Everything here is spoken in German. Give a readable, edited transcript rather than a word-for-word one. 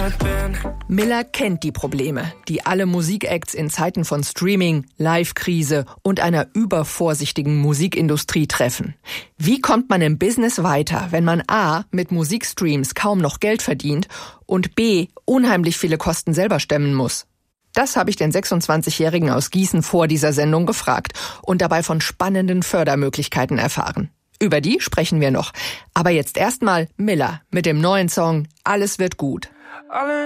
Miller kennt die Probleme, die alle Musikacts in Zeiten von Streaming, Live-Krise und einer übervorsichtigen Musikindustrie treffen. Wie kommt man im Business weiter, wenn man a. mit Musikstreams kaum noch Geld verdient und b. unheimlich viele Kosten selber stemmen muss? Das habe ich den 26-Jährigen aus Gießen vor dieser Sendung gefragt und dabei von spannenden Fördermöglichkeiten erfahren. Über die sprechen wir noch. Aber jetzt erstmal Miller mit dem neuen Song Alles wird gut.